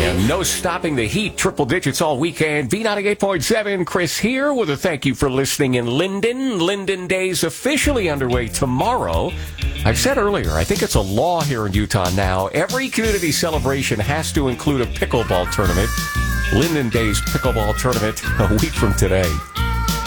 And no stopping the heat, triple digits all weekend. V98.7, Chris here with a thank you for listening in Linden. Linden Days officially underway tomorrow. I said earlier, I think it's a law here in Utah now. Every community celebration has to include a pickleball tournament. Linden Days Pickleball Tournament a week from today.